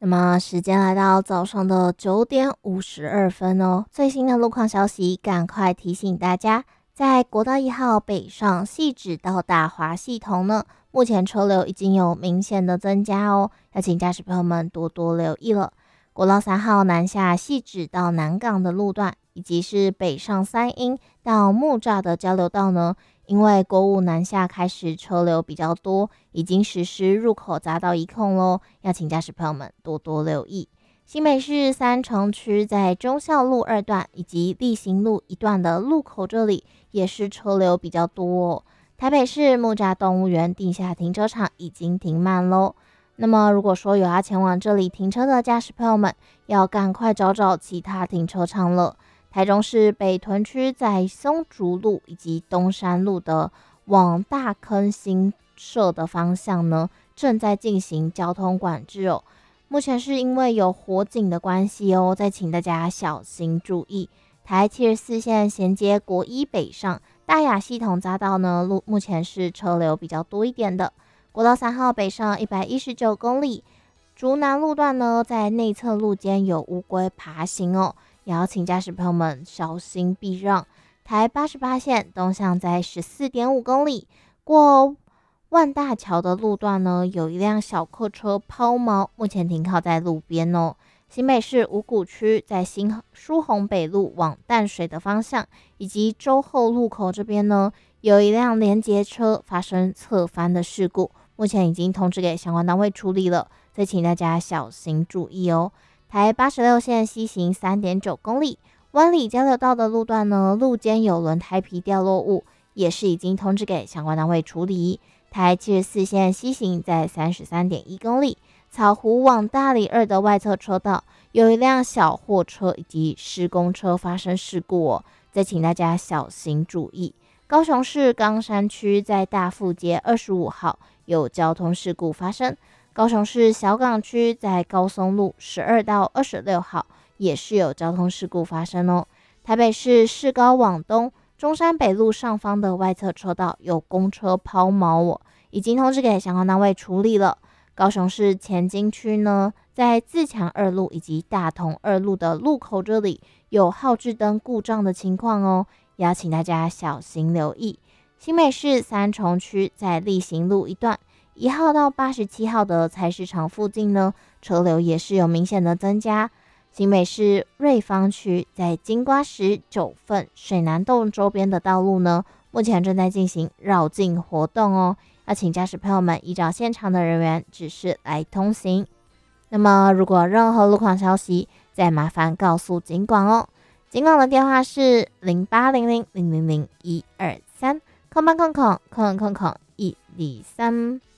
那么时间来到早上的9点52分哦，最新的路况消息，赶快提醒大家，在国道1号北上汐止到大华系统呢，目前车流已经有明显的增加哦，要请驾驶朋友们多多留意了。国道3号南下汐止到南港的路段，以及是北上三鹰到木栅的交流道呢，因为国五南下开始车流比较多，已经实施入口匝道一控咯，要请驾驶朋友们多多留意。新北市三重区在忠孝路2段以及立行路1段的路口这里也是车流比较多哦。台北市木栅动物园地下停车场已经停满咯。那么如果说有要前往这里停车的驾驶朋友们，要赶快找找其他停车场了。台中市北屯区在松竹路以及东山路的往大坑新社的方向呢，正在进行交通管制哦。目前是因为有火警的关系哦，再请大家小心注意。台74线衔接国一北上大雅系统匝道呢，目前是车流比较多一点的。国道3号北上119公里，竹南路段呢，在内侧路间有乌龟爬行哦，也要请驾驶朋友们小心避让。台88线东向在14.5公里，过万大桥的路段呢，有一辆小客车抛锚，目前停靠在路边哦。新北市五股区在新疏洪北路往淡水的方向，以及洲后路口这边呢，有一辆连结车发生侧翻的事故，目前已经通知给相关单位处理了，再请大家小心注意哦。台86线西行3.9公里，湾里交流道的路段呢，路肩有轮胎皮掉落物，也是已经通知给相关单位处理。台74线西行在33.1公里，草湖往大里2的外侧车道，有一辆小货车以及施工车发生事故哦，再请大家小心注意。高雄市冈山区在大富街25号有交通事故发生，高雄市小港区在高松路12到26号也是有交通事故发生哦。台北市市高往东中山北路上方的外侧车道有公车抛锚哦，已经通知给相关单位处理了。高雄市前金区呢，在自强2路以及大同2路的路口这里有号志灯故障的情况哦，也要请大家小心留意。新北市三重区在立行路1段1号到87号的菜市场附近呢，车流也是有明显的增加。新北市瑞芳区在金瓜石9份水南洞周边的道路呢，目前正在进行绕境活动哦，要请驾驶朋友们依照现场的人员指示来通行。那么如果有任何路况消息，再麻烦告诉警广哦。警广的电话是0800000123，空123。